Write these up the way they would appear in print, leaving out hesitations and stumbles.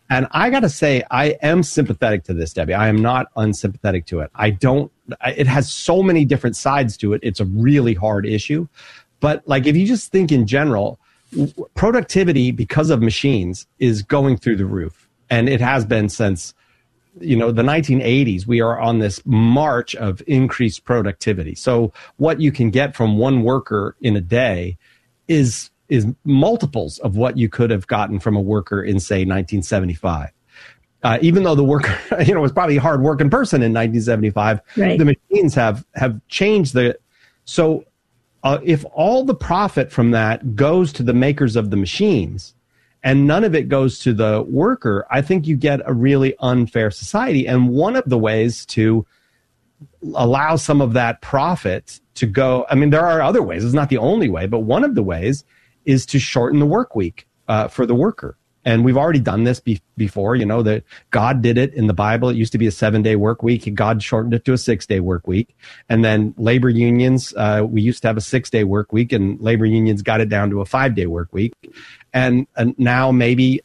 And I got to say, I am sympathetic to this, Debbie. I am not unsympathetic to it. It has so many different sides to it. It's a really hard issue. But like, if you just think in general, productivity because of machines is going through the roof. And it has been since, the 1980s. We are on this march of increased productivity. So what you can get from one worker in a day is multiples of what you could have gotten from a worker in, say, 1975. Even though the worker, was probably a hard-working person in 1975, right. The machines have changed So if all the profit from that goes to the makers of the machines and none of it goes to the worker, I think you get a really unfair society. And one of the ways to allow some of that profit to go, there are other ways. It's not the only way, but one of the ways is to shorten the work week for the worker. And we've already done this before, that God did it in the Bible. It used to be a 7-day work week. God shortened it to a 6-day work week. And then labor unions, we used to have a 6-day work week, and labor unions got it down to a 5-day work week. And now maybe,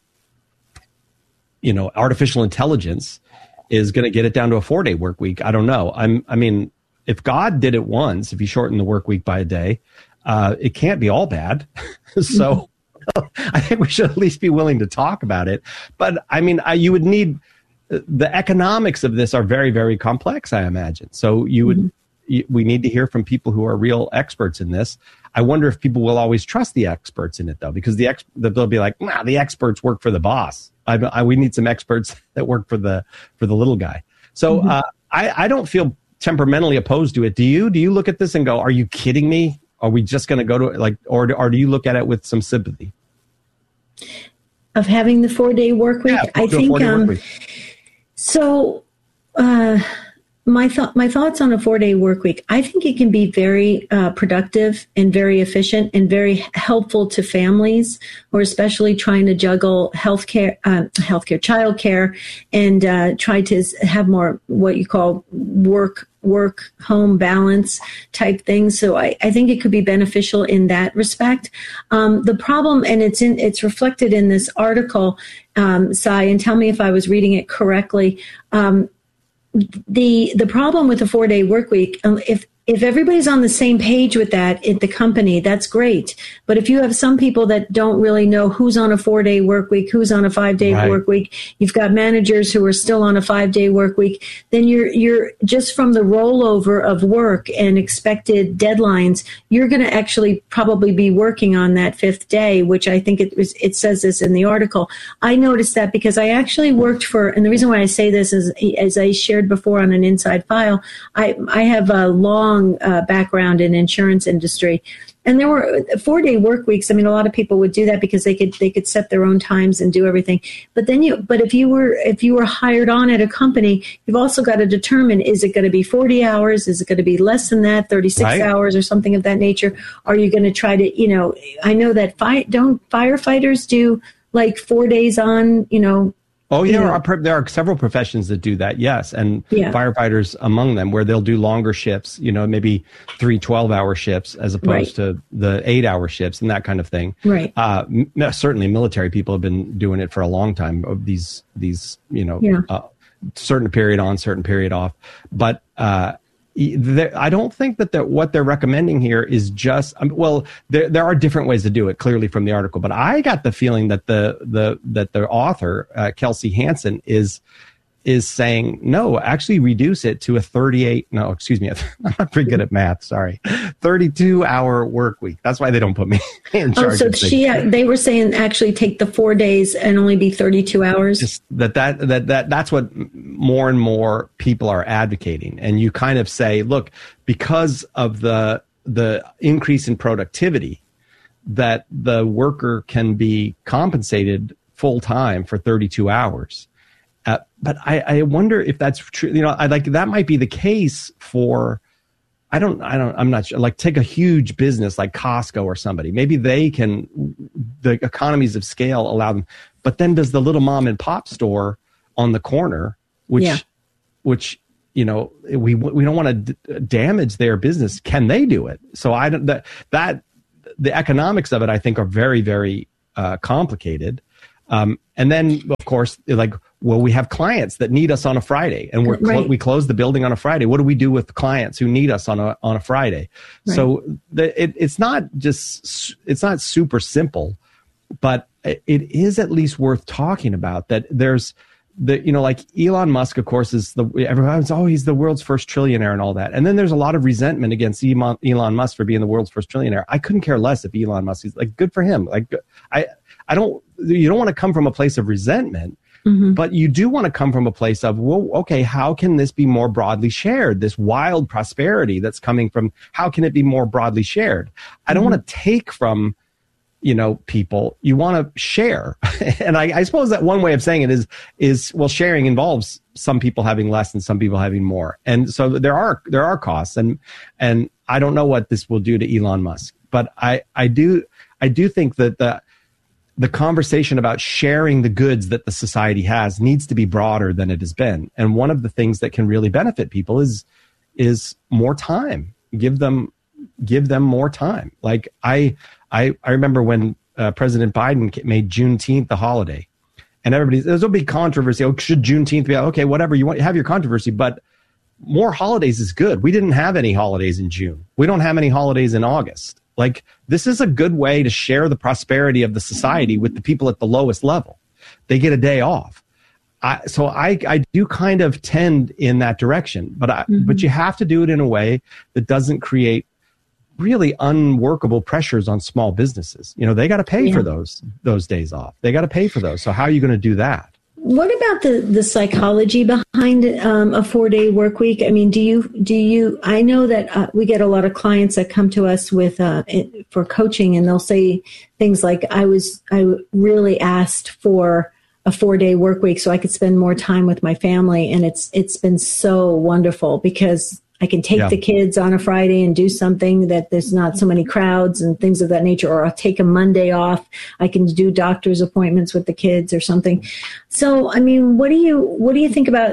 artificial intelligence is going to get it down to a 4-day work week. I don't know. If God did it once, if he shortened the work week by a day, it can't be all bad. So I think we should at least be willing to talk about it. But you would need, the economics of this are very, very complex, I imagine. So we need to hear from people who are real experts in this. I wonder if people will always trust the experts in it, though, because they'll be like, nah, the experts work for the boss. We need some experts that work for the little guy. So I don't feel temperamentally opposed to it. Do you? Do you look at this and go, are you kidding me? Are we just going to go to or do you look at it with some sympathy? Of having the 4-day work week? Yeah, I think so. My thoughts on a 4-day work week. I think it can be very productive and very efficient and very helpful to families, or especially trying to juggle healthcare, childcare, and try to have more what you call work home balance type things. So I think it could be beneficial in that respect. The problem, and it's reflected in this article, Cy, and tell me if I was reading it correctly. The problem with the 4-day work week, if everybody's on the same page with that at the company, that's great. But if you have some people that don't really know who's on a 4-day work week, who's on a 5-day work week, you've got managers who are still on a 5-day work week, then you're just from the rollover of work and expected deadlines, you're going to actually probably be working on that 5th day, which I think it says this in the article. I noticed that because I actually worked and the reason why I say this is, as I shared before on an Inside File, I have a long background in insurance industry, and there were 4-day work weeks. A lot of people would do that because they could set their own times and do everything. But if you were hired on at a company, you've also got to determine, is it going to be 40 hours? Is it going to be less than that, 36 hours or something of that nature? Are you going to try to, I know that don't firefighters do like 4 days on, Oh, yeah. There are several professions that do that, yes. And firefighters among them, where they'll do longer shifts, maybe 3 12-hour shifts as opposed to the 8-hour shifts and that kind of thing. Right. Certainly military people have been doing it for a long time, of these certain period on, certain period off. But I don't think that what they're recommending here is just, there are different ways to do it, clearly from the article, but I got the feeling that the author, Kelsey Hansen, is saying, no, actually reduce it to a I'm not pretty good at math, sorry, 32-hour work week. That's why they don't put me in charge. Oh, so they were saying actually take the 4 days and only be 32 hours? Just that's what more and more people are advocating. And you kind of say, look, because of the increase in productivity, that the worker can be compensated full time for 32 hours. But I wonder if that's true. That might be the case for, I'm not sure. Like, take a huge business like Costco or somebody. Maybe the economies of scale allow them. But then does the little mom and pop store on the corner, which we don't want to damage their business, can they do it? So the economics of it, I think, are very, very complicated. And then, of course, like, well, we have clients that need us on a Friday, and we close the building on a Friday. What do we do with clients who need us on a Friday? Right. So it's not super simple, but it is at least worth talking about. That there's like Elon Musk, of course, everyone's, he's the world's first trillionaire and all that. And then there's a lot of resentment against Elon Musk for being the world's first trillionaire. I couldn't care less if Elon Musk is, like, good for him. Like, you don't want to come from a place of resentment, but you do want to come from a place of, well, okay, how can this be more broadly shared? This wild prosperity that's coming from, how can it be more broadly shared? I don't want to take from, people. You want to share. And I suppose that one way of saying it is, well, sharing involves some people having less and some people having more. And so there are costs, and I don't know what this will do to Elon Musk, but I do think that the conversation about sharing the goods that the society has needs to be broader than it has been. And one of the things that can really benefit people is more time. Give them more time. Like I remember when President Biden made Juneteenth the holiday, and there's a big controversy. Oh, should Juneteenth be, okay, whatever, you have your controversy, but more holidays is good. We didn't have any holidays in June. We don't have any holidays in August. Like, this is a good way to share the prosperity of the society with the people at the lowest level. They get a day off. So I do kind of tend in that direction, but you have to do it in a way that doesn't create really unworkable pressures on small businesses. They got to pay for those days off. They got to pay for those. So how are you going to do that? What about the psychology behind a 4-day work week? I mean, do you, I know that we get a lot of clients that come to us with, for coaching, and they'll say things like, I really asked for a 4-day work week so I could spend more time with my family. And it's been so wonderful because I can take the kids on a Friday and do something that there's not so many crowds and things of that nature, or I'll take a Monday off. I can do doctor's appointments with the kids or something. So, I mean, what do you think about,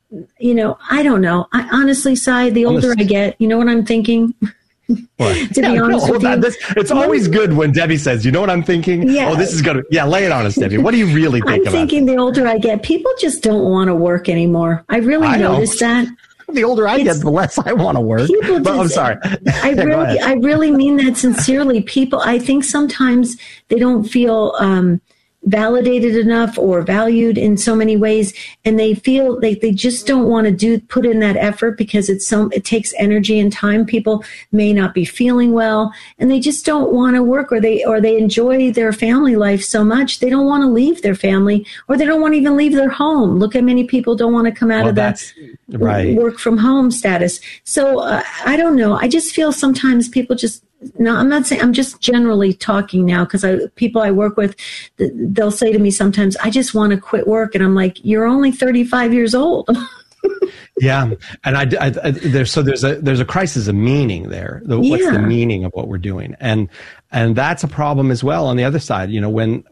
I don't know. I honestly, Cy, the older I get, you know what I'm thinking? To be honest with you. It's always good when Debbie says, you know what I'm thinking? Yeah. Oh, this is going to, lay it on us, Debbie. What do you really think about? I'm thinking the older I get, people just don't want to work anymore. I really noticed that. The older I get, the less I want to work. But I'm sorry. I really mean that sincerely. People, I think sometimes they don't feel validated enough or valued in so many ways, and they feel like they just don't want to put in that effort because it takes energy and time. People may not be feeling well, and they just don't want to work, or they enjoy their family life so much they don't want to leave their family, or they don't want to even leave their home. Look how many people don't want to come out of that work from home status. So I don't know. I just feel sometimes people just. No, I'm not saying, I'm just generally talking now, because people I work with, they'll say to me sometimes, I just want to quit work. And I'm like, you're only 35 years old. Yeah. And there's a crisis of meaning there. What's the meaning of what we're doing? And that's a problem as well on the other side. When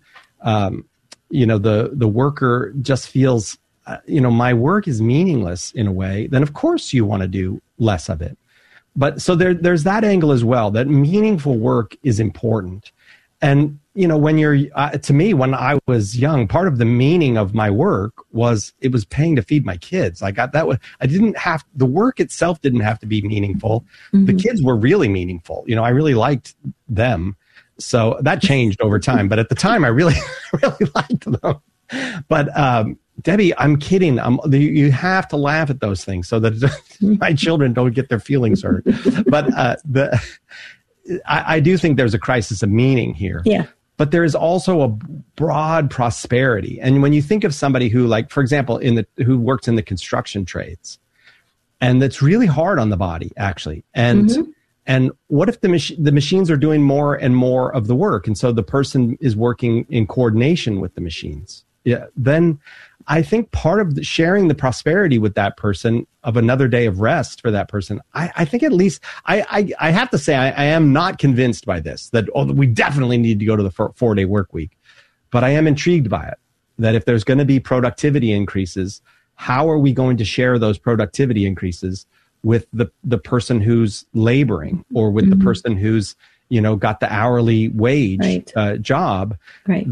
the worker just feels, my work is meaningless in a way, then of course you want to do less of it. But so there's that angle as well, that meaningful work is important. And, when to me, when I was young, part of the meaning of my work was it was paying to feed my kids. The work itself didn't have to be meaningful. Mm-hmm. The kids were really meaningful. I really liked them. So that changed over time. But at the time, I really, really liked them. But, Debbie, I'm kidding. You have to laugh at those things so that my children don't get their feelings hurt. But I do think there's a crisis of meaning here. Yeah. But there is also a broad prosperity. And when you think of somebody who, like, for example, who works in the construction trades, and that's really hard on the body, actually. And what if the machines are doing more and more of the work, and so the person is working in coordination with the machines? Yeah, then I think part of sharing the prosperity with that person of another day of rest for that person, I think at least, I have to say, I am not convinced by this, that we definitely need to go to the 4-day work week. But I am intrigued by it, that if there's going to be productivity increases, how are we going to share those productivity increases with the person who's laboring, or with the person who's got the hourly wage job. Right.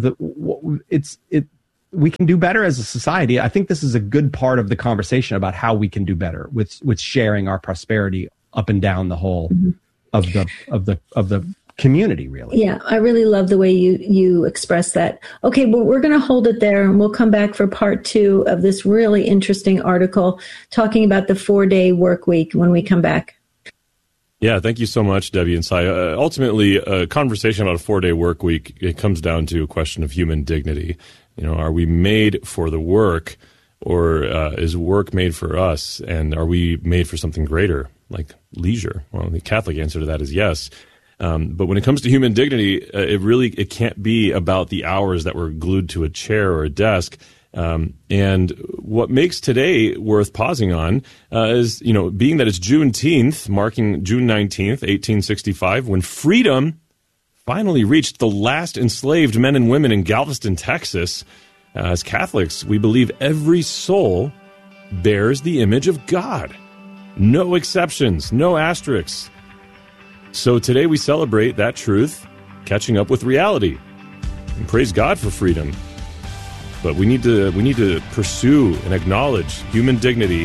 We can do better as a society. I think this is a good part of the conversation about how we can do better with sharing our prosperity up and down the whole of the community, really. Yeah, I really love the way you express that. Okay, but we're going to hold it there, and we'll come back for part 2 of this really interesting article talking about the 4-day work week when we come back. Yeah, thank you so much, Debbie and Cy. Ultimately, a conversation about a 4-day work week, it comes down to a question of human dignity. Are we made for the work, or is work made for us? And are we made for something greater, like leisure? Well, the Catholic answer to that is yes. But when it comes to human dignity, it can't be about the hours that we're glued to a chair or a desk. And what makes today worth pausing on is, being that it's Juneteenth, marking June 19th, 1865, when freedom finally reached the last enslaved men and women in Galveston, Texas. As Catholics, we believe every soul bears the image of God. No exceptions, no asterisks. So today we celebrate that truth, catching up with reality. And praise God for freedom. But we need to pursue and acknowledge human dignity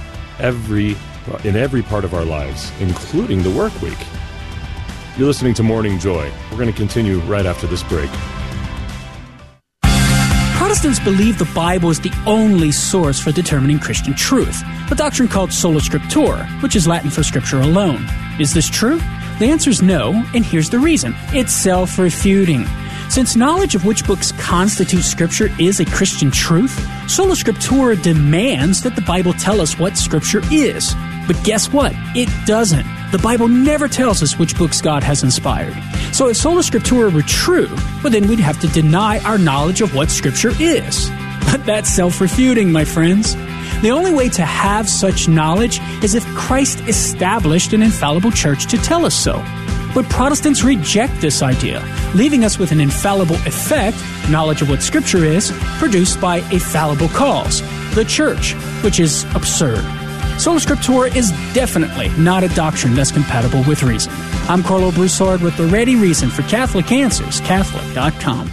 in every part of our lives, including the work week. You're listening to Morning Joy. We're going to continue right after this break. Protestants believe the Bible is the only source for determining Christian truth, a doctrine called sola scriptura, which is Latin for scripture alone. Is this true? The answer is no, and here's the reason. It's self-refuting. Since knowledge of which books constitute Scripture is a Christian truth, sola scriptura demands that the Bible tell us what Scripture is. But guess what? It doesn't. The Bible never tells us which books God has inspired. So if sola scriptura were true, well then we'd have to deny our knowledge of what Scripture is. But that's self-refuting, my friends. The only way to have such knowledge is if Christ established an infallible church to tell us so. But Protestants reject this idea, leaving us with an infallible effect, knowledge of what Scripture is, produced by a fallible cause, the church, which is absurd. Sola Scriptura is definitely not a doctrine that's compatible with reason. I'm Carlo Broussard with the ready reason for Catholic Answers, Catholic.com.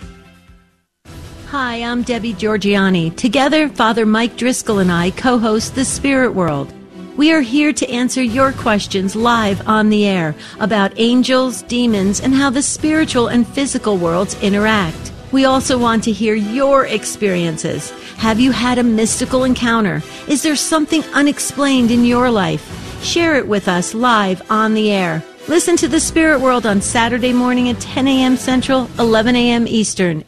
Hi, I'm Debbie Georgiani. Together, Father Mike Driscoll and I co-host The Spirit World. We are here to answer your questions live on the air about angels, demons, and how the spiritual and physical worlds interact. We also want to hear your experiences. Have you had a mystical encounter? Is there something unexplained in your life? Share it with us live on the air. Listen to The Spirit World on Saturday morning at 10 a.m. Central, 11 a.m. Eastern.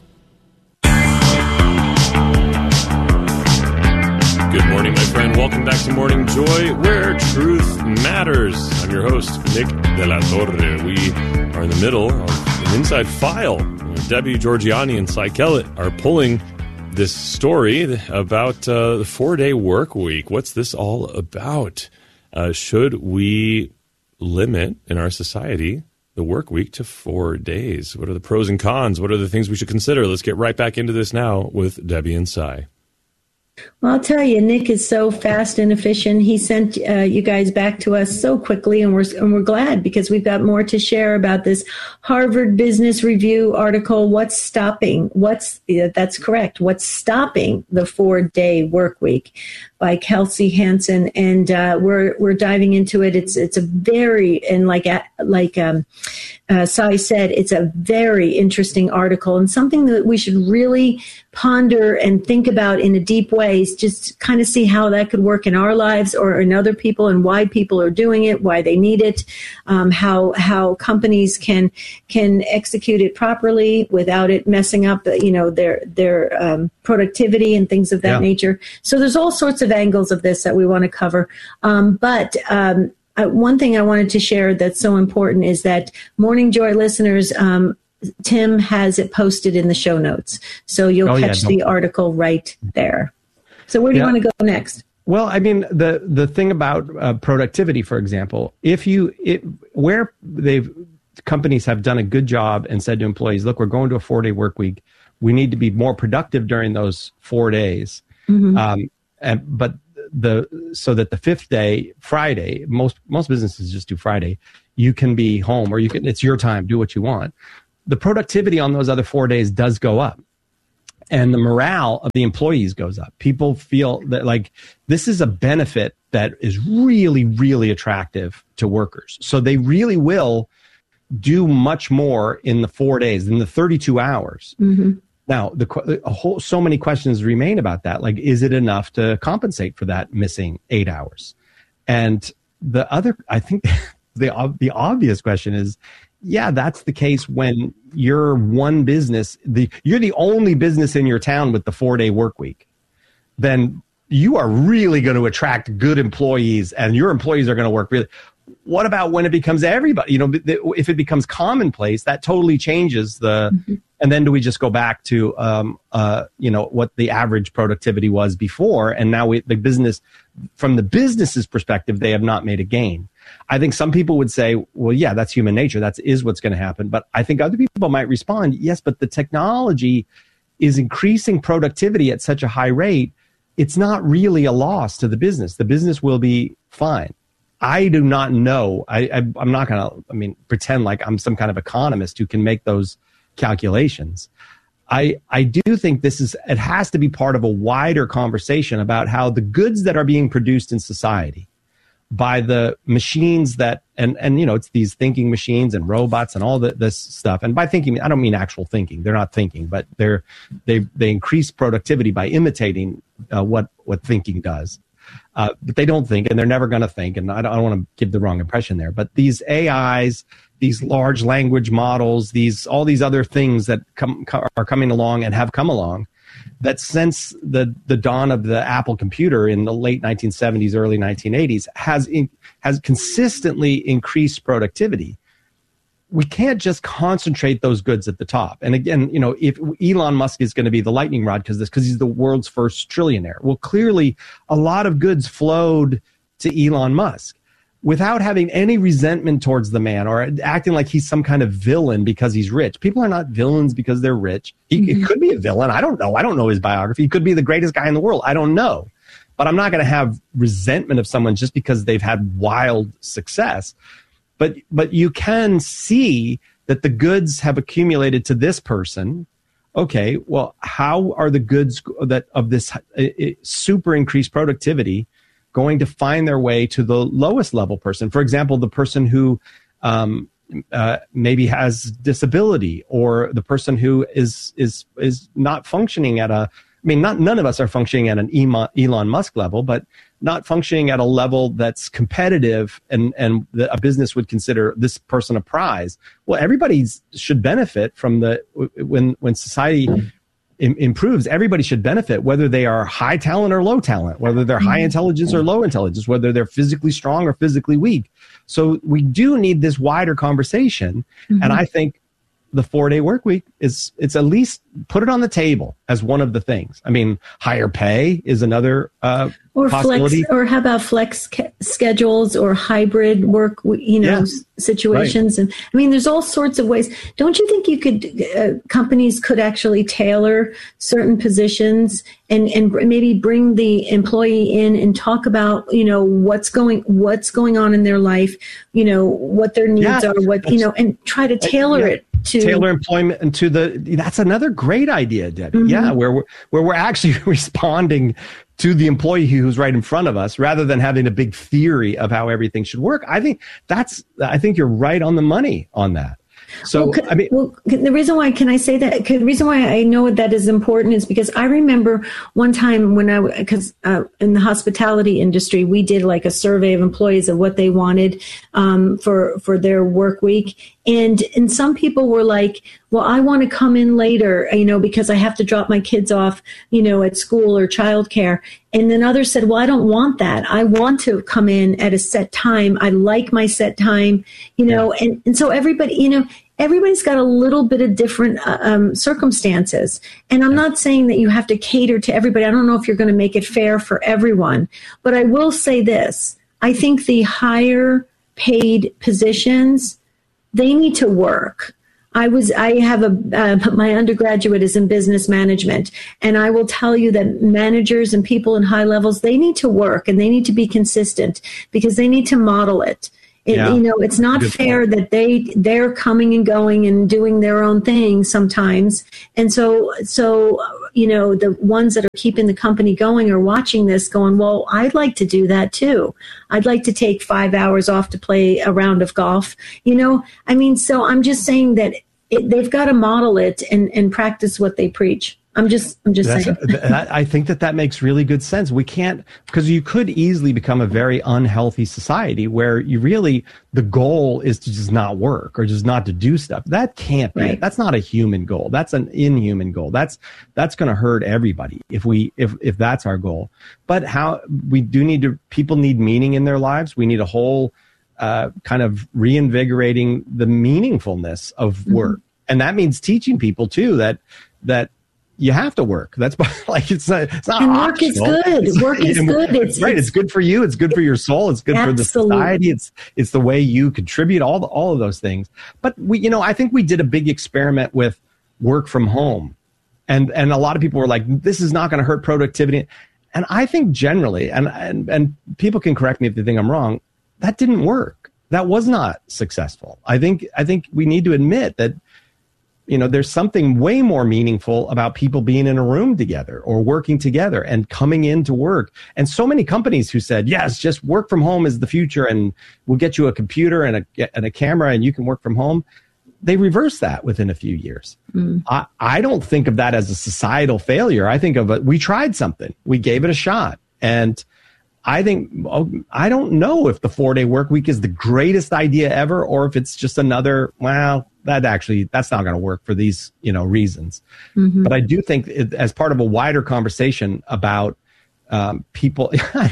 Good morning, my friend. Welcome back to Morning Joy, where truth matters. I'm your host, Nick De La Torre. We are in the middle of an inside file. Debbie Georgiani and Cy Kellett are pulling this story about the 4-day work week. What's this all about? Should we limit in our society the work week to 4 days? What are the pros and cons? What are the things we should consider? Let's get right back into this now with Debbie and Cy. Well, I'll tell you, Nick is so fast and efficient. He sent you guys back to us so quickly, and we're glad because we've got more to share about this Harvard Business Review article. That's correct. What's stopping the 4-day work week by Kelsey Hansen, and we're diving into it. It's a very, and like Cy said, it's a very interesting article and something that we should really ponder and think about in a deep way, just kind of see how that could work in our lives or in other people, and why people are doing it, why they need it, how companies can execute it properly without it messing up, their productivity and things of that nature. So there's all sorts of angles of this that we want to cover. But one thing I wanted to share that's so important is that Morning Joy listeners, Tim has it posted in the show notes. So you'll catch the article right there. So where do you want to go next? Well, I mean, the thing about productivity, for example, where companies have done a good job and said to employees, look, we're going to a 4-day work week. We need to be more productive during those 4 days. Mm-hmm. So that the 5th day, Friday, most businesses just do Friday. you can be home, or it's your time, do what you want. The productivity on those other 4 days does go up. And the morale of the employees goes up. People feel that like this is a benefit that is really, really attractive to workers. So they really will do much more in the 4 days than the 32 hours. Mm-hmm. Now, so many questions remain about that. Like, is it enough to compensate for that missing 8 hours? And the other, I think the obvious question is, yeah, that's the case when you're one business, you're the only business in your town with the 4-day work week. Then you are really going to attract good employees, and your employees are going to work really. What about when it becomes everybody? You know, if it becomes commonplace, that totally changes the. Mm-hmm. And then do we just go back to, what the average productivity was before? And now the business, from the business's perspective, they have not made a gain. I think some people would say, well, yeah, that's human nature. That is what's going to happen. But I think other people might respond, yes, but the technology is increasing productivity at such a high rate. It's not really a loss to the business. The business will be fine. I do not know. I'm not going to, pretend like I'm some kind of economist who can make those calculations. I do think it has to be part of a wider conversation about how the goods that are being produced in society by the machines that, and it's these thinking machines and robots and all this stuff. And by thinking, I don't mean actual thinking. They're not thinking, but they increase productivity by imitating what thinking does. But they don't think, and they're never going to think. And I don't want to give the wrong impression there. But these AIs, these large language models, all these other things that are coming along and have come along, that since the dawn of the Apple computer in the late 1970s, early 1980s, has consistently increased productivity. We can't just concentrate those goods at the top. And again, if Elon Musk is going to be the lightning rod because he's the world's first trillionaire, well, clearly a lot of goods flowed to Elon Musk without having any resentment towards the man or acting like he's some kind of villain because he's rich. People are not villains because they're rich. He could be a villain. I don't know. I don't know his biography. He could be the greatest guy in the world. I don't know. But I'm not going to have resentment of someone just because they've had wild success. But you can see that the goods have accumulated to this person. Okay, well, how are the goods of this super increased productivity going to find their way to the lowest level person? For example, the person who maybe has disability, or the person who is not functioning at none of us are functioning at an Elon Musk level, but not functioning at a level that's competitive and a business would consider this person a prize. Well, everybody should benefit from when society improves. Everybody should benefit, whether they are high talent or low talent, whether they're high intelligence or low intelligence, whether they're physically strong or physically weak. So we do need this wider conversation. Mm-hmm. And I think the 4-day work week it's at least put it on the table as one of the things. Higher pay is another or possibility. Flex, or how about flex schedules or hybrid work, situations. Right. And there's all sorts of ways. Don't you think companies could actually tailor certain positions and maybe bring the employee in and talk about, what's going on in their life, what their needs are, and try to tailor it. Tailor employment and that's another great idea, Debbie. Mm-hmm. Yeah, where we're actually responding to the employee who's right in front of us, rather than having a big theory of how everything should work. I think you're right on the money on that. So, the reason why, can I say that? The reason why I know that is important is because I remember one time when because in the hospitality industry, we did like a survey of employees of what they wanted for their work week. And some people were like, well, I want to come in later, because I have to drop my kids off, at school or childcare. And then others said, well, I don't want that. I want to come in at a set time. I like my set time, and so everybody, everybody's got a little bit of different circumstances. And I'm not saying that you have to cater to everybody. I don't know if you're going to make it fair for everyone, but I will say this. I think the higher paid positions, they need to work. I have my undergraduate is in business management, and I will tell you that managers and people in high levels, they need to work and they need to be consistent because they need to model it. It's not fair that they're coming and going and doing their own thing sometimes. And so, the ones that are keeping the company going are watching this going, well, I'd like to do that too. I'd like to take 5 hours off to play a round of golf. So I'm just saying that they've got to model it and practice what they preach. I'm just saying. I think that makes really good sense. We can't, because you could easily become a very unhealthy society where the goal is to just not work or just not to do stuff. That can't be. Right. That's not a human goal. That's an inhuman goal. That's going to hurt everybody if that's our goal. But people need meaning in their lives. We need a whole kind of reinvigorating the meaningfulness of work. And that means teaching people too that you have to work. That's like, it's not and work optional. Is good. Work is good. It's good for you. It's good for your soul. It's good for the society. It's the way you contribute, all of those things. But I think we did a big experiment with work from home, and a lot of people were like, this is not going to hurt productivity. And I think generally, and people can correct me if they think I'm wrong, that didn't work. That was not successful. I think we need to admit that, there's something way more meaningful about people being in a room together or working together and coming into work. And so many companies who said, yes, just work from home is the future and we'll get you a computer and a camera and you can work from home. They reversed that within a few years. I don't think of that as a societal failure. I think of it, we tried something. We gave it a shot. And I don't know if the 4-day work week is the greatest idea ever or if it's just another, that's not going to work for these, reasons. But I do think as part of a wider conversation about people,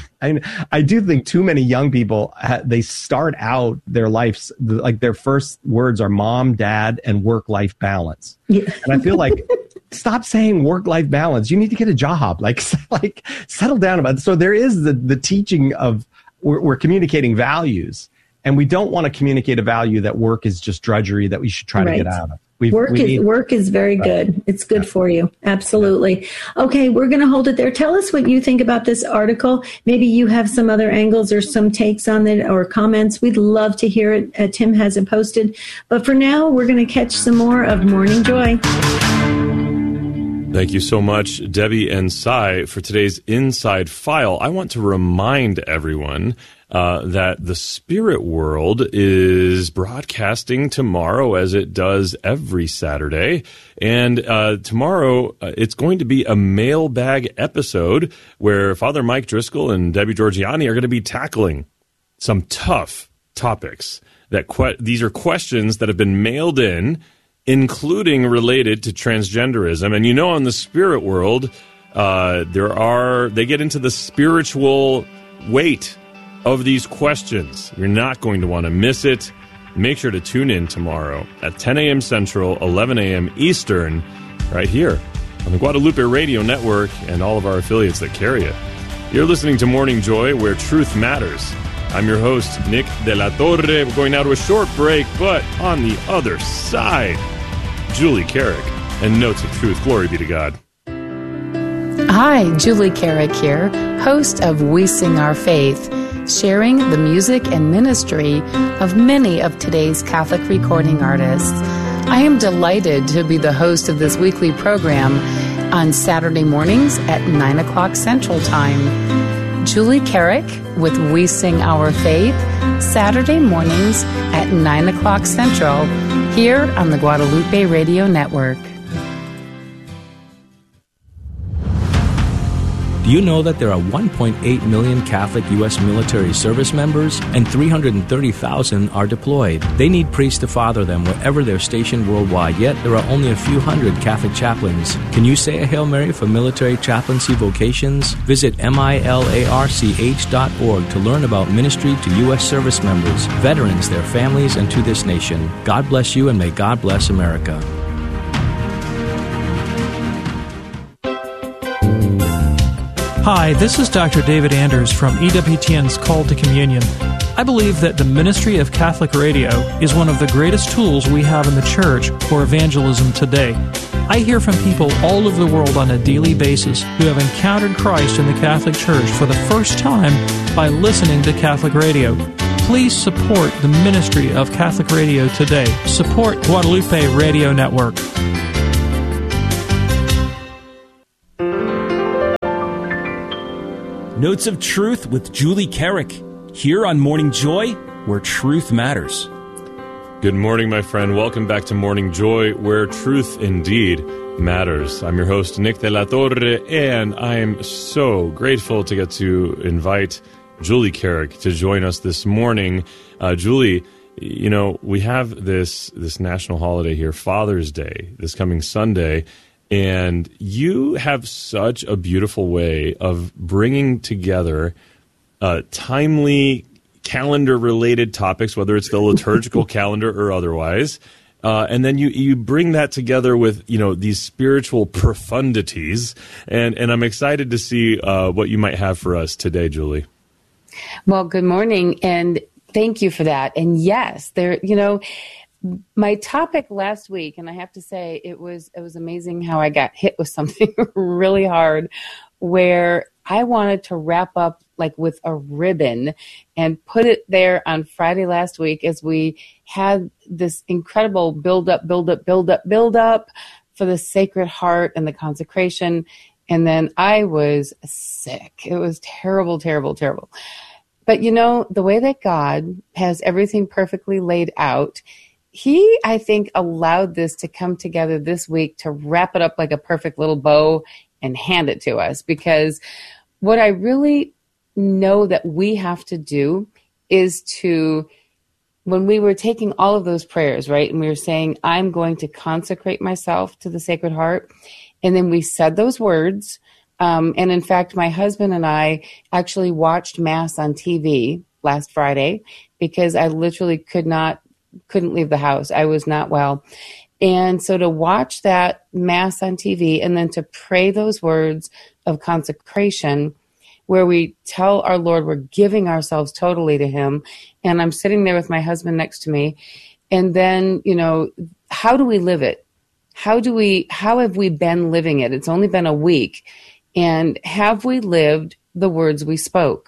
I do think too many young people, they start out their lives, like their first words are mom, dad, and work-life balance. Yeah. And I feel like, stop saying work-life balance. You need to get a job, like settle down about it. So there is the teaching of, we're communicating values. And we don't want to communicate a value that work is just drudgery that we should try to get out of. Work is very good. It's good for you. Absolutely. Okay, we're going to hold it there. Tell us what you think about this article. Maybe you have some other angles or some takes on it or comments. We'd love to hear it. Tim has it posted. But for now, we're going to catch some more of Morning Joy. Thank you so much, Debbie and Cy, for today's Inside File. I want to remind everyone that the Spirit World is broadcasting tomorrow as it does every Saturday. And tomorrow, it's going to be a mailbag episode where Father Mike Driscoll and Debbie Georgiani are going to be tackling some tough topics. These are questions that have been mailed in, including related to transgenderism. And in the Spirit World, they get into the spiritual weight of these questions. You're not going to want to miss it. Make sure to tune in tomorrow at 10 a.m. Central, 11 a.m. Eastern, right here on the Guadalupe Radio Network and all of our affiliates that carry it. You're listening to Morning Joy, where truth matters. I'm your host, Nick De La Torre. We're going now to a short break, but on the other side, Julie Carrick and Notes of Truth. Glory be to God. Hi, Julie Carrick here, host of We Sing Our Faith, sharing the music and ministry of many of today's Catholic recording artists. I am delighted to be the host of this weekly program on Saturday mornings at 9 o'clock Central Time. Julie Carrick with We Sing Our Faith, Saturday mornings at 9 o'clock Central, here on the Guadalupe Radio Network. Do you know that there are 1.8 million Catholic U.S. military service members and 330,000 are deployed? They need priests to father them wherever they're stationed worldwide, yet there are only a few hundred Catholic chaplains. Can you say a Hail Mary for military chaplaincy vocations? Visit milarch.org to learn about ministry to U.S. service members, veterans, their families, and to this nation. God bless you, and may God bless America. Hi, this is Dr. David Anders from EWTN's Call to Communion. I believe that the ministry of Catholic radio is one of the greatest tools we have in the Church for evangelism today. I hear from people all over the world on a daily basis who have encountered Christ in the Catholic Church for the first time by listening to Catholic radio. Please support the ministry of Catholic Radio today. Support Guadalupe Radio Network. Notes of Truth with Julie Carrick, here on Morning Joy, where truth matters. Good morning, my friend. Welcome back to Morning Joy, where truth indeed matters. I'm your host, Nick de la Torre, and I am so grateful to get to invite Julie Carrick to join us this morning. Julie, you know, we have this national holiday here, Father's Day, this coming Sunday, and you have such a beautiful way of bringing together timely calendar-related topics, whether it's the liturgical calendar or otherwise, and then you bring that together with, you know, these spiritual profundities, and I'm excited to see what you might have for us today, Julie. Well, good morning, and thank you for that. And yes, my topic last week, and I have to say it was amazing how I got hit with something really hard, where I wanted to wrap up like with a ribbon and put it there on Friday last week as we had this incredible build up for the Sacred Heart and the consecration. And then I was sick. It was terrible, terrible, terrible. But you know, the way that God has everything perfectly laid out, He, I think, allowed this to come together this week to wrap it up like a perfect little bow and hand it to us. Because what I really know that we have to do is to, when we were taking all of those prayers, right, and we were saying, I'm going to consecrate myself to the Sacred Heart, and then we said those words, and in fact, my husband and I actually watched Mass on TV last Friday because I literally couldn't leave the house. I was not well. And so to watch that Mass on TV and then to pray those words of consecration where we tell our Lord we're giving ourselves totally to Him, and I'm sitting there with my husband next to me, and then, you know, how do we live it? How have we been living it? It's only been a week. And have we lived the words we spoke?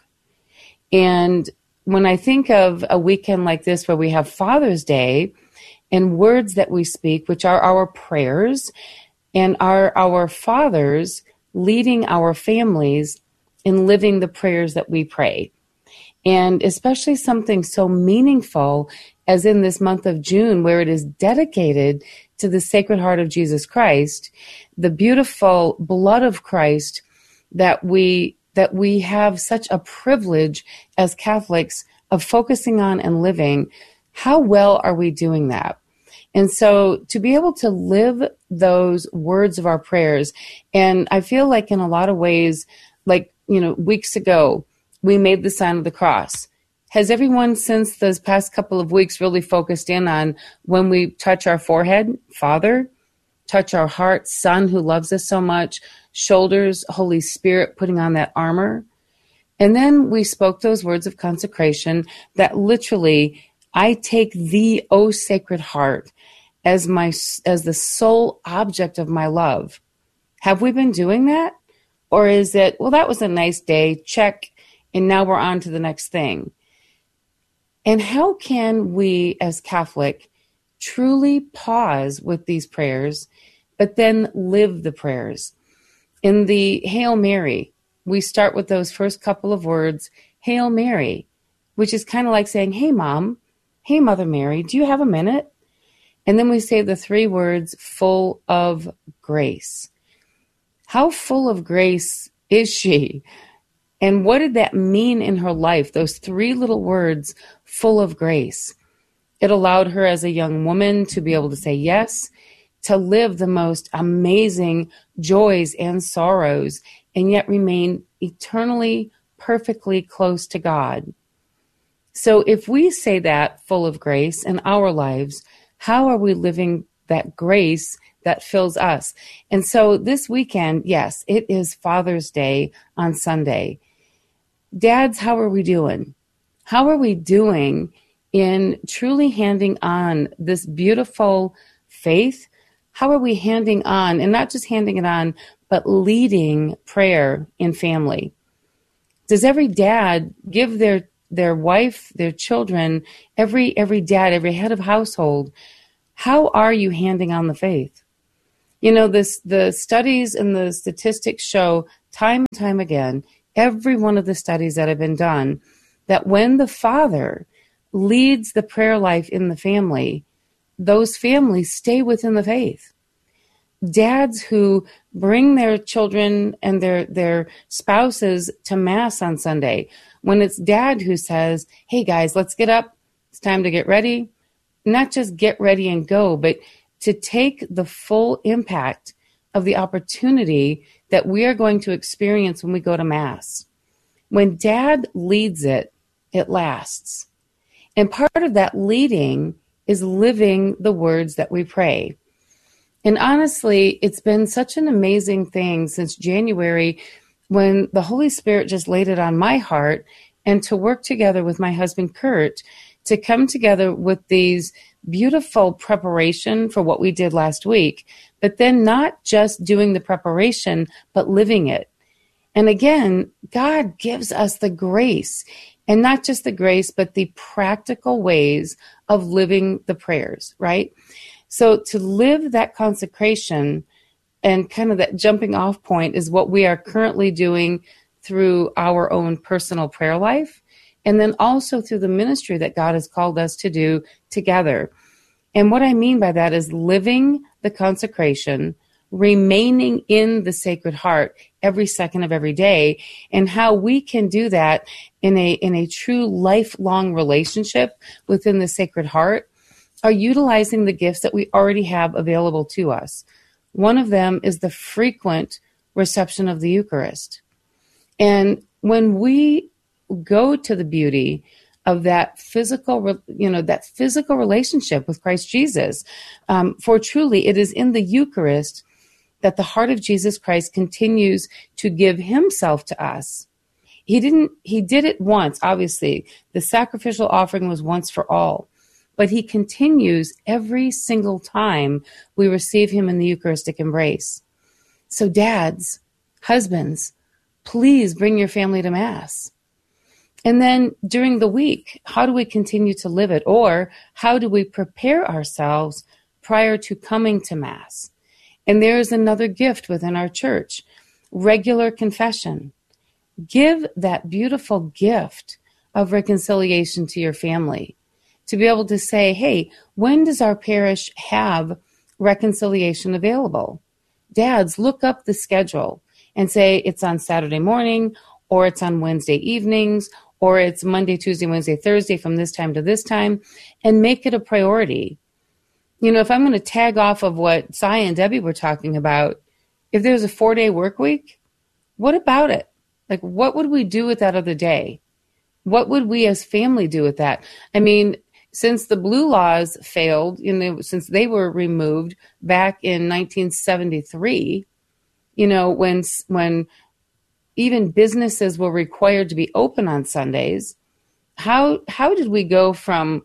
And when I think of a weekend like this where we have Father's Day and words that we speak, which are our prayers and are our fathers leading our families in living the prayers that we pray. And especially something so meaningful as in this month of June, where it is dedicated to the Sacred Heart of Jesus Christ, the beautiful blood of Christ that we have such a privilege as Catholics of focusing on and living. How well are we doing that? And so to be able to live those words of our prayers, and I feel like in a lot of ways, like, you know, weeks ago, we made the sign of the cross. Has everyone since those past couple of weeks really focused in on when we touch our forehead, Father, touch our heart, Son who loves us so much, shoulders, Holy Spirit putting on that armor? And then we spoke those words of consecration that literally, I take thee, O Sacred Heart, as the sole object of my love. Have we been doing that? Or is it, well, that was a nice day, check, and now we're on to the next thing? And how can we as Catholic truly pause with these prayers, but then live the prayers? In the Hail Mary, we start with those first couple of words, Hail Mary, which is kind of like saying, hey, Mom, hey, Mother Mary, do you have a minute? And then we say the three words, full of grace. How full of grace is she? And what did that mean in her life? Those three little words, full of grace. It allowed her as a young woman to be able to say yes, to live the most amazing joys and sorrows, and yet remain eternally, perfectly close to God. So if we say that full of grace in our lives, how are we living that grace that fills us? And so this weekend, yes, it is Father's Day on Sunday. Dads, how are we doing? How are we doing in truly handing on this beautiful faith? How are we handing on, and not just handing it on, but leading prayer in family? Does every dad give their their wife, their children, every dad, every head of household, how are you handing on the faith? You know, the studies and the statistics show time and time again, every one of the studies that have been done, that when the father leads the prayer life in the family, those families stay within the faith. Dads who bring their children and their spouses to Mass on Sunday, when it's dad who says, hey guys, let's get up, it's time to get ready, not just get ready and go, but to take the full impact of the opportunity that we are going to experience when we go to Mass. When dad leads it, it lasts. And part of that leading is living the words that we pray. And honestly, it's been such an amazing thing since January when the Holy Spirit just laid it on my heart, and to work together with my husband, Kurt, to come together with these beautiful preparation for what we did last week, but then not just doing the preparation, but living it. And again, God gives us the grace, and not just the grace, but the practical ways of living the prayers, right? So to live that consecration and kind of that jumping off point is what we are currently doing through our own personal prayer life, and then also through the ministry that God has called us to do together. And what I mean by that is living the consecration, remaining in the Sacred Heart every second of every day, and how we can do that in a true lifelong relationship within the Sacred Heart are utilizing the gifts that we already have available to us. One of them is the frequent reception of the Eucharist. And when we go to the beauty of that physical relationship with Christ Jesus, for truly it is in the Eucharist that the heart of Jesus Christ continues to give himself to us. He did it once, obviously. The sacrificial offering was once for all. But he continues every single time we receive him in the Eucharistic embrace. So dads, husbands, please bring your family to Mass. And then during the week, how do we continue to live it? Or how do we prepare ourselves prior to coming to Mass? And there is another gift within our church, regular confession. Give that beautiful gift of reconciliation to your family. To be able to say, hey, when does our parish have reconciliation available? Dads, look up the schedule and say it's on Saturday morning, or it's on Wednesday evenings, or it's Monday, Tuesday, Wednesday, Thursday from this time to this time, and make it a priority. You know, if I'm going to tag off of what Cy and Debbie were talking about, if there's a 4-day work week, what about it? Like, what would we do with that other day? What would we as family do with that? I mean, since the blue laws failed, since they were removed back in 1973, when even businesses were required to be open on Sundays, how did we go from,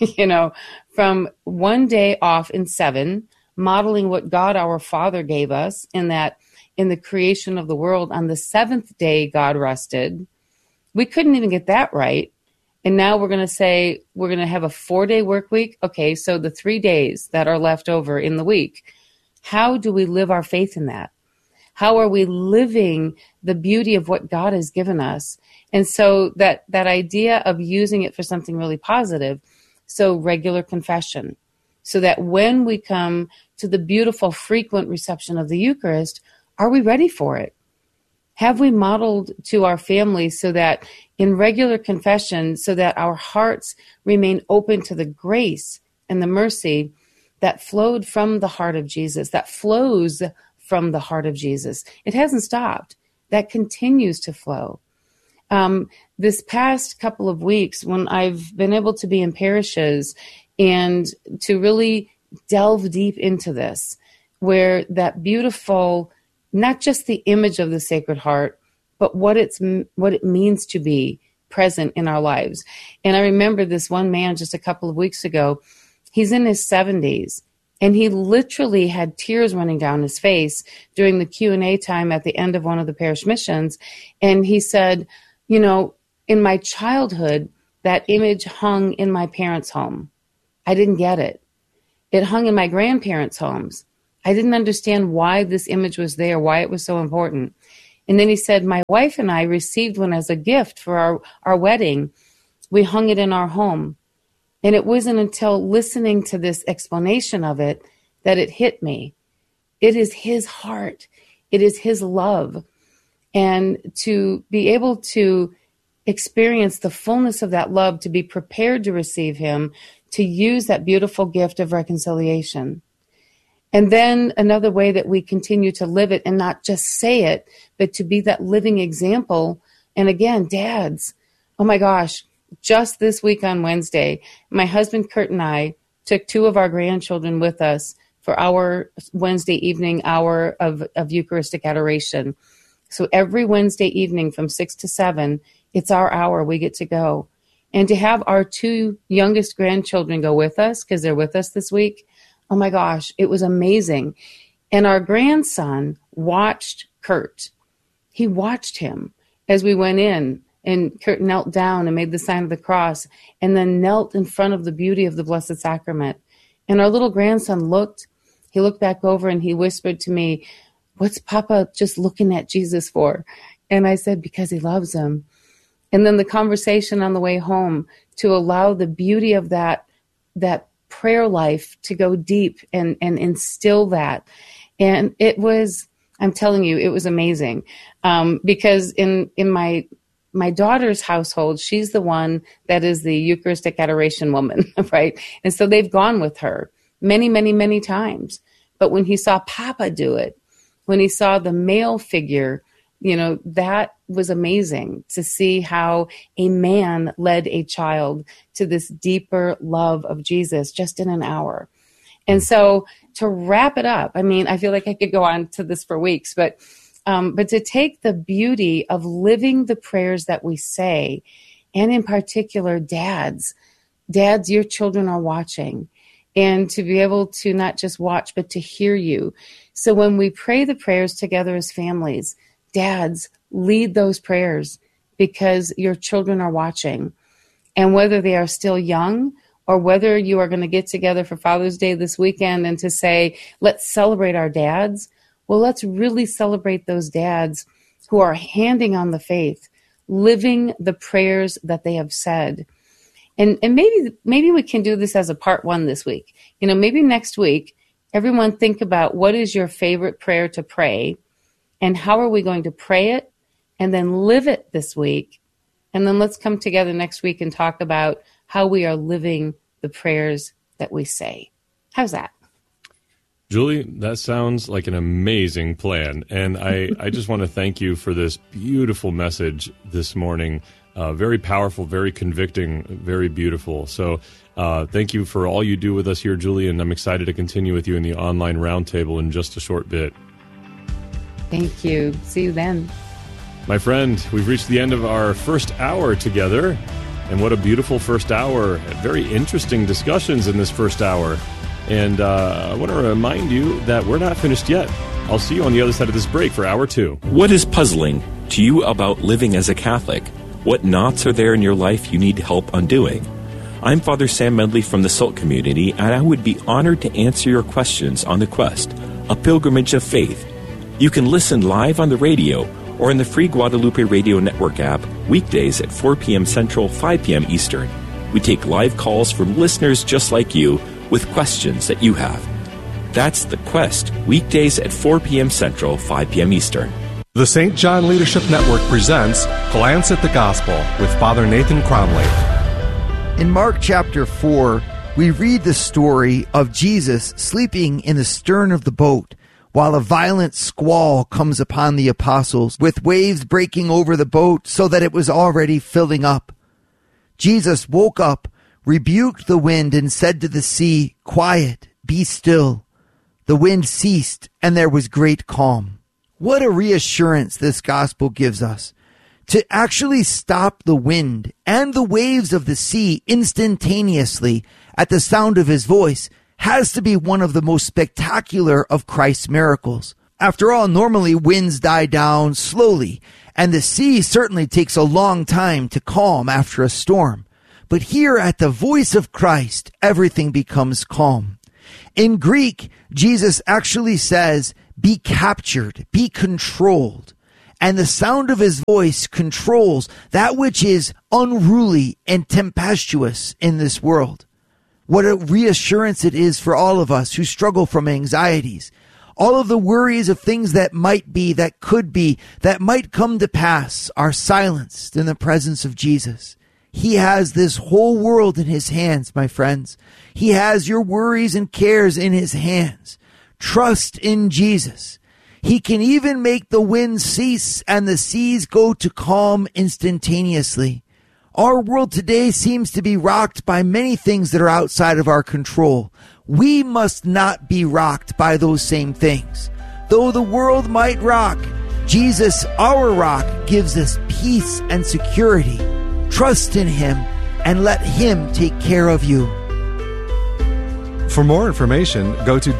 from 1 day off in 7, modeling what God our Father gave us in the creation of the world, on the 7th day God rested. We couldn't even get that right. And now we're going to say we're going to have a 4-day work week. Okay, so the 3 days that are left over in the week, how do we live our faith in that? How are we living the beauty of what God has given us? And so that idea of using it for something really positive, so regular confession, so that when we come to the beautiful frequent reception of the Eucharist, are we ready for it? Have we modeled to our families so that in regular confession, so that our hearts remain open to the grace and the mercy that flowed from the heart of Jesus, that flows from the heart of Jesus? It hasn't stopped. That continues to flow. This past couple of weeks, when I've been able to be in parishes and to really delve deep into this, where that beautiful, not just the image of the Sacred Heart, but what it means to be present in our lives. And I remember this one man just a couple of weeks ago, he's in his 70s, and he literally had tears running down his face during the Q&A time at the end of one of the parish missions. And he said, in my childhood, that image hung in my parents' home. I didn't get it. It hung in my grandparents' homes. I didn't understand why this image was there, why it was so important. And then he said, my wife and I received one as a gift for our wedding. We hung it in our home. And it wasn't until listening to this explanation of it that it hit me. It is his heart. It is his love. And to be able to experience the fullness of that love, to be prepared to receive him, to use that beautiful gift of reconciliation. And then another way that we continue to live it and not just say it, but to be that living example. And again, dads, oh my gosh, just this week on Wednesday, my husband Kurt and I took 2 of our grandchildren with us for our Wednesday evening hour of Eucharistic adoration. So every Wednesday evening from 6 to 7, it's our hour. We get to go. And to have our 2 youngest grandchildren go with us, because they're with us this week, oh my gosh, it was amazing. And our grandson watched Kurt. He watched him as we went in, and Kurt knelt down and made the sign of the cross and then knelt in front of the beauty of the Blessed Sacrament. And our little grandson looked back over and he whispered to me, what's Papa just looking at Jesus for? And I said, because he loves him. And then the conversation on the way home to allow the beauty of that prayer life to go deep and instill that. And it was, I'm telling you, it was amazing. Because in my daughter's household, she's the one that is the Eucharistic adoration woman, right? And so they've gone with her many, many, many times. But when he saw Papa do it, when he saw the male figure, that was amazing to see how a man led a child to this deeper love of Jesus just in an hour. And so to wrap it up, I mean, I feel like I could go on to this for weeks, but to take the beauty of living the prayers that we say, and in particular, dads, your children are watching, and to be able to not just watch, but to hear you. So when we pray the prayers together as families, dads, lead those prayers because your children are watching. And whether they are still young or whether you are going to get together for Father's Day this weekend and to say, let's celebrate our dads. Well, let's really celebrate those dads who are handing on the faith, living the prayers that they have said. And maybe we can do this as a part 1 this week. Maybe next week, everyone think about what is your favorite prayer to pray and how are we going to pray it and then live it this week. And then let's come together next week and talk about how we are living the prayers that we say. How's that? Julie, that sounds like an amazing plan. And I just want to thank you for this beautiful message this morning. Very powerful, very convicting, very beautiful. So thank you for all you do with us here, Julie, and I'm excited to continue with you in the online roundtable in just a short bit. Thank you. See you then. My friend, we've reached the end of our first hour together. And what a beautiful first hour. Very interesting discussions in this first hour. And I want to remind you that we're not finished yet. I'll see you on the other side of this break for hour 2. What is puzzling to you about living as a Catholic? What knots are there in your life you need help undoing? I'm Father Sam Medley from the SALT community, and I would be honored to answer your questions on The Quest, a pilgrimage of faith. You can listen live on the radio or in the free Guadalupe Radio Network app weekdays at 4 p.m. Central, 5 p.m. Eastern. We take live calls from listeners just like you with questions that you have. That's The Quest, weekdays at 4 p.m. Central, 5 p.m. Eastern. The St. John Leadership Network presents Glance at the Gospel with Father Nathan Cromley. In Mark chapter 4, we read the story of Jesus sleeping in the stern of the boat while a violent squall comes upon the apostles, with waves breaking over the boat so that it was already filling up. Jesus woke up, rebuked the wind, and said to the sea, "Quiet, be still." The wind ceased, and there was great calm. What a reassurance this gospel gives us. To actually stop the wind and the waves of the sea instantaneously at the sound of his voice has to be one of the most spectacular of Christ's miracles. After all, normally winds die down slowly, and the sea certainly takes a long time to calm after a storm. But here at the voice of Christ, everything becomes calm. In Greek, Jesus actually says, be captured, be controlled. And the sound of his voice controls that which is unruly and tempestuous in this world. What a reassurance it is for all of us who struggle from anxieties. All of the worries of things that might be, that could be, that might come to pass are silenced in the presence of Jesus. He has this whole world in his hands, my friends. He has your worries and cares in his hands. Trust in Jesus. He can even make the wind cease and the seas go to calm instantaneously. Our world today seems to be rocked by many things that are outside of our control. We must not be rocked by those same things. Though the world might rock, Jesus, our rock, gives us peace and security. Trust in him and let him take care of you. For more information, go to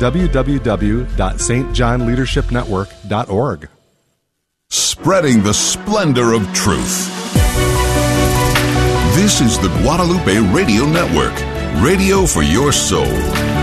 www.stjohnleadershipnetwork.org. Spreading the splendor of truth. This is the Guadalupe Radio Network, radio for your soul.